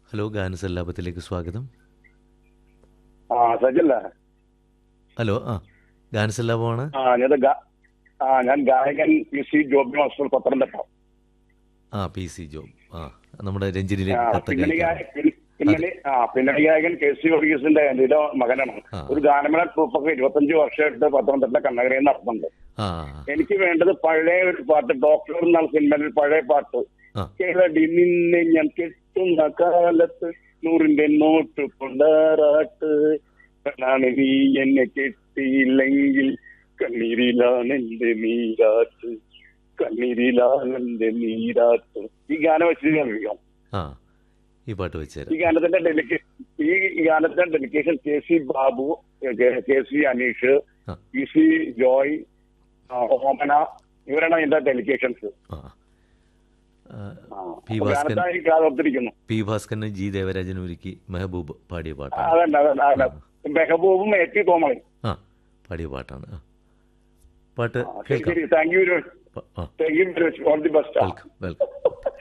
Hello, ഗാനസല്ലാപത്തിലേക്ക് സ്വാഗതം. സജല്ലേ. Hello, ഗാനസല്ലാപമാണ്. ഞാൻ ഗായകൻ PC Joby master Pathanamthitta. P C job. നമ്മുടെ രഞ്ജിനിയിലെ പിന്നണി കത്തയക്കാം. പിന്നണി ഗായകൻ KC വർഗീസിന്റെ എൻ്റെ മകനാണ്. ഒരു ഗാനമേള ട്രൂപ്പൊക്കെ 25 വർഷമായിട്ട് പത്തനംതിട്ട കണ്ണകരയിൽ നടത്തുന്നുണ്ട്. എനിക്ക് വേണ്ടത് പഴയ ഒരു പാട്ട്, ഡോക്ടർ എന്നുള്ള സിനിമയിൽ പഴയ പാട്ട്. കേളടി നിന്നെ ഞാൻ കെട്ടുന്ന കാലത്ത് 100ന്റെ നോട്ട് കൊണ്ടാറാട്ട്, നീ എന്നെ കെട്ടിയില്ലെങ്കിൽ കണ്ണീരിലാണ് എന്റെ നീരാട്ട്, കണ്ണീരിലാണ് എന്റെ നീരാട്ട്. ഈ ഗാനം വെച്ച് കേൾപ്പിക്കാം. ഈ പാട്ട് വെച്ചേരാം. ഈ ഗാനത്തിന്റെ dedication KC Babu, KC Aneesh, PC Joy, ഓമന, ഇവരാണ് അതിന്റെ dedications. P Bhaskaran G Devarajan ഒരുക്കി മെഹബൂബ് പാടിയ പാട്ടാണ്. അതന്നെ മെഹബൂബും AP തോമയും പാടിയ പാട്ടാണ്. പാട്ട് thank you very much. All the best. Welcome.